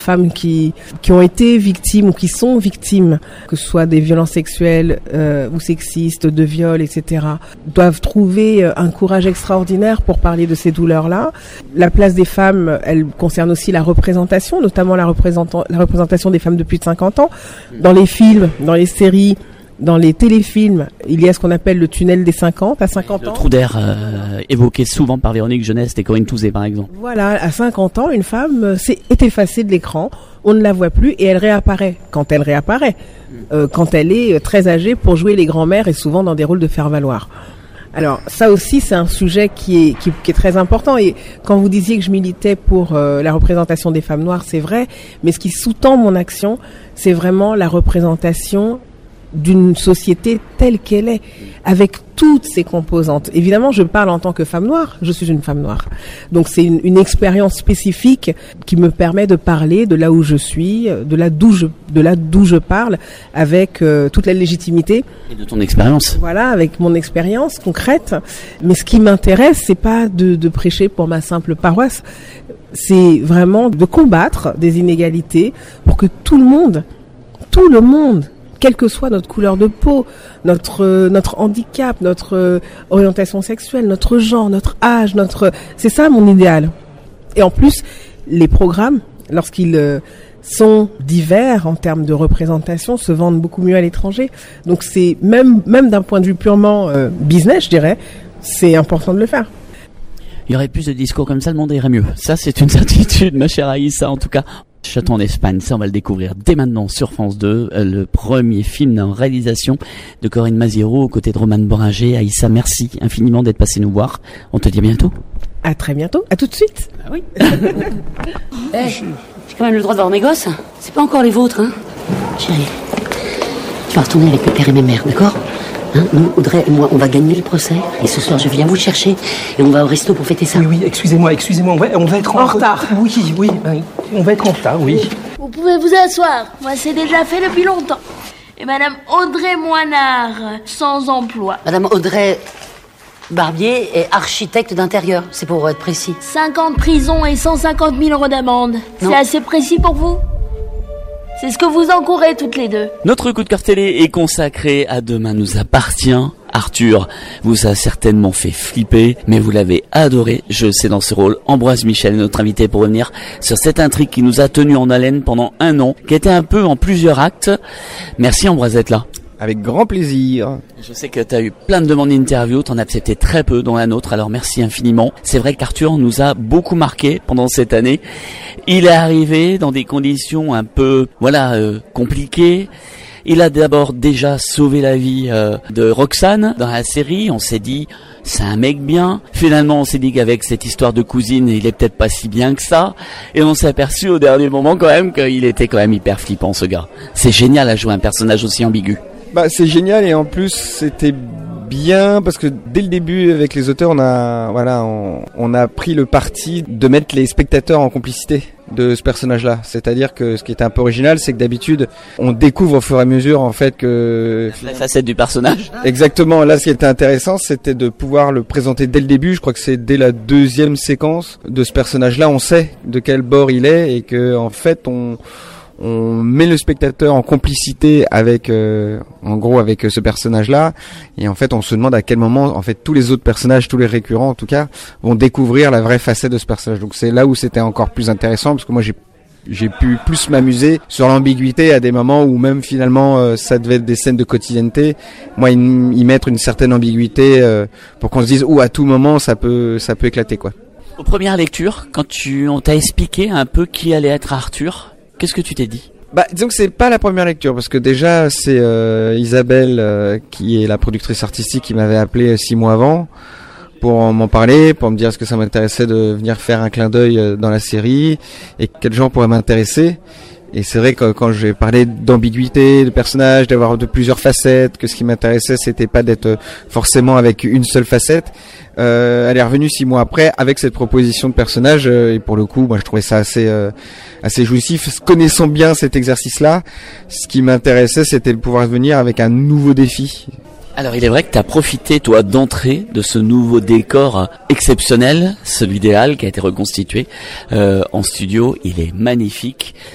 femmes qui ont été victimes ou qui sont victimes, que ce soit des violences sexuelles ou sexistes, de viols, etc., doivent trouver un courage extraordinaire pour parler de ces douleurs-là. La place des femmes, elle concerne aussi la représentation, notamment la représentation des femmes de plus de 50 ans. Dans les films, dans les séries, dans les téléfilms, il y a ce qu'on appelle le tunnel des 50, à 50 ans. Le trou d'air évoqué souvent par Véronique Jeunesse et Corinne Touzé, par exemple. Voilà, à 50 ans, une femme est effacée de l'écran, on ne la voit plus et elle réapparaît. Quand elle réapparaît, quand elle est très âgée pour jouer les grands-mères et souvent dans des rôles de faire-valoir. Alors ça aussi c'est un sujet qui est très important, et quand vous disiez que je militais pour la représentation des femmes noires, c'est vrai, mais ce qui sous-tend mon action, c'est vraiment la représentation d'une société telle qu'elle est, avec toutes ses composantes. Évidemment, je parle en tant que femme noire, je suis une femme noire. Donc c'est une expérience spécifique qui me permet de parler de là où je suis, de là d'où je parle, avec toute la légitimité. Et de ton expérience. Voilà, avec mon expérience concrète. Mais ce qui m'intéresse, c'est pas de prêcher pour ma simple paroisse, c'est vraiment de combattre des inégalités pour que tout le monde, quelle que soit notre couleur de peau, notre handicap, notre orientation sexuelle, notre genre, notre âge, c'est ça mon idéal. Et en plus, les programmes, lorsqu'ils sont divers en termes de représentation, se vendent beaucoup mieux à l'étranger. Donc c'est même d'un point de vue purement business, je dirais, c'est important de le faire. Il y aurait plus de discours comme ça, le monde irait mieux. Ça, c'est une certitude, ma chère Aïssa, en tout cas. Château en Espagne, ça on va le découvrir dès maintenant sur France 2, le premier film en réalisation de Corinne Maziero aux côtés de Romane Boringer. Aïssa, merci infiniment d'être passée nous voir. On te dit à bientôt. À très bientôt, à tout de suite. Ah oui. J'ai quand même le droit de voir mes gosses. C'est pas encore les vôtres, hein. Chérie, tu vas retourner avec mes pères et mes mères, d'accord? Hein, nous, Audrey et moi, on va gagner le procès. Et ce soir, je viens vous chercher. Et on va au resto pour fêter ça. Oui, excusez-moi. On va être en retard. Oui, on va être en retard, oui. Vous pouvez vous asseoir. Moi, c'est déjà fait depuis longtemps. Et Madame Audrey Moinard, sans emploi. Madame Audrey Barbier est architecte d'intérieur. C'est pour être précis. 5 ans de prison et 150 000 euros d'amende. C'est assez précis pour vous? C'est ce que vous encourez toutes les deux. Notre coup de cœur télé est consacré à Demain nous appartient. Arthur vous a certainement fait flipper, mais vous l'avez adoré, je sais, dans ce rôle. Ambroise Michel est notre invité pour revenir sur cette intrigue qui nous a tenus en haleine pendant 1 an, qui était un peu en plusieurs actes. Merci Ambroise d'être là. Avec grand plaisir. Je sais que tu as eu plein de demandes d'interview, t'en as accepté très peu dont la nôtre, alors merci infiniment. C'est vrai qu'Arthur nous a beaucoup marqué pendant cette année. Il est arrivé dans des conditions un peu, compliquées. Il a d'abord déjà sauvé la vie de Roxane dans la série. On s'est dit, c'est un mec bien. Finalement, on s'est dit qu'avec cette histoire de cousine, il est peut-être pas si bien que ça. Et on s'est aperçu au dernier moment quand même qu'il était quand même hyper flippant, ce gars. C'est génial à jouer un personnage aussi ambigu. C'est génial, et en plus c'était bien parce que dès le début avec les auteurs on a pris le parti de mettre les spectateurs en complicité de ce personnage-là. C'est-à-dire que ce qui était un peu original, c'est que d'habitude on découvre au fur et à mesure en fait que la facette du personnage. Exactement. Là, ce qui était intéressant, c'était de pouvoir le présenter dès le début. Je crois que c'est dès la 2e séquence de ce personnage-là, on sait de quel bord il est, et que en fait on met le spectateur en complicité avec ce personnage-là, et en fait on se demande à quel moment en fait tous les autres personnages, tous les récurrents en tout cas, vont découvrir la vraie facette de ce personnage. Donc c'est là où c'était encore plus intéressant, parce que moi j'ai pu plus m'amuser sur l'ambiguïté à des moments où même finalement ça devait être des scènes de quotidienneté. Moi, y mettre une certaine ambiguïté pour qu'on se dise à tout moment ça peut éclater quoi. Aux premières lectures, quand on t'a expliqué un peu qui allait être Arthur, qu'est-ce que tu t'es dit? Disons que c'est pas la première lecture, parce que déjà c'est Isabelle qui est la productrice artistique qui m'avait appelé 6 mois avant pour m'en parler, pour me dire est-ce que ça m'intéressait de venir faire un clin d'œil dans la série et quel genre pourrait m'intéresser. Et c'est vrai que quand j'ai parlé d'ambiguïté, de personnages, d'avoir de plusieurs facettes, que ce qui m'intéressait c'était pas d'être forcément avec une seule facette, elle est revenue 6 mois après avec cette proposition de personnage, et pour le coup moi je trouvais ça assez jouissif. Connaissant bien cet exercice-là, ce qui m'intéressait c'était de pouvoir venir avec un nouveau défi. Alors il est vrai que tu as profité toi d'entrer de ce nouveau décor exceptionnel, celui des Halles qui a été reconstitué en studio. Il est magnifique.